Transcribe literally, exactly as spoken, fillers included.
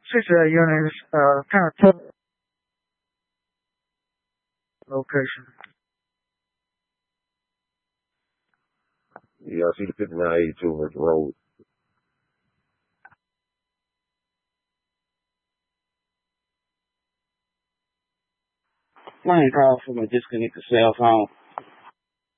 six-A unit is uh, kind of tough location. Yeah, I see the fifty-nine eighty-two at the road. Line call from a disconnected cell phone.